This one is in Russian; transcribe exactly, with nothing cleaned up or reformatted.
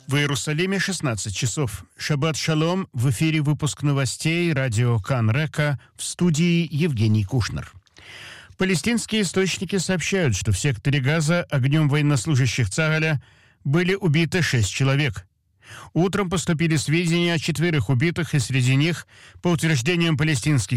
В Иерусалиме шестнадцать часов. Шаббат шалом. В эфире выпуск новостей радио Кан-Река, в студии Евгений Кушнер. Палестинские источники сообщают, что в секторе Газа огнем военнослужащих Цагаля были убиты шесть человек. Утром поступили сведения о четверых убитых, и среди них, по утверждениям палестинских